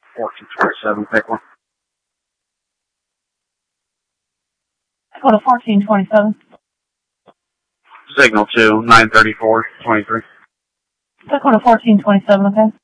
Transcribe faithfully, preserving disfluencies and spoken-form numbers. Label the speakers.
Speaker 1: fourteen twenty-seven, pick one.
Speaker 2: Go to fourteen twenty-seven.
Speaker 1: Signal two, nine thirty-four, twenty-three.
Speaker 2: Go to fourteen twenty-seven, okay?